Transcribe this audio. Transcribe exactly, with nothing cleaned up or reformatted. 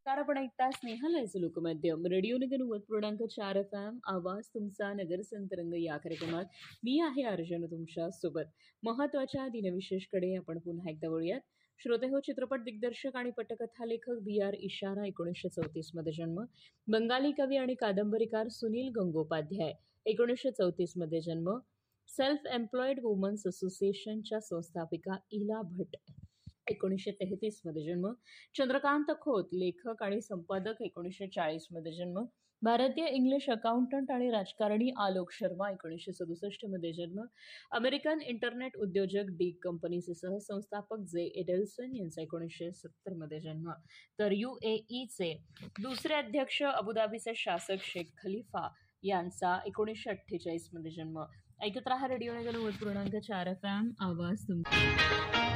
नमस्कार. आपण ऐकता स्नेहालयाचं लोकमाध्यम रेडिओ नगर नव्वद पूर्णांक चार एफ एम आवाज तुमचा नगर संतरंग या कार्यक्रमात मी आहे अर्जन तुमच्या सोबत. महत्वाच्या दिनविशेषकडे आपण पुन्हा एकदा वळूयात. श्रोते हो, चित्रपट दिग्दर्शक आणि पटकथा लेखक बी आर इशारा एकोणीसशे चौतीस मध्ये जन्म. बंगाली कवी आणि कादंबरीकार सुनील गंगोपाध्याय एकोणीसशे चौतीस मध्ये जन्म. सेल्फ एम्प्लॉईड वुमन्स असोसिएशनच्या संस्थापिका इला भट एकोणीसशे तेहतीस मध्ये जन्म. चंद्रकांत खोत लेखक आणि संपादक एकोणीसशे चाळीस मध्ये जन्म. भारतीय इंग्लिश अकाउंटंट आणि राजकारणी आलोक शर्मा एकोणीसशे सदुसष्ट मध्ये जन्म. अमेरिकन इंटरनेट उद्योजक डी कंपनीचे सहसंस्थापक जे एडेल्सन यांचा एकोणीसशे सत्तर मध्ये जन्म. तर युएईचे दुसरे अध्यक्ष अबुधाबीचे शासक शेख खलिफा यांचा एकोणीसशे अठ्ठेचाळीस मध्ये जन्म. ऐकत रहा रेडिओ नगर नव्वद पूर्णांक चार एफ एम आवाज तुमचा.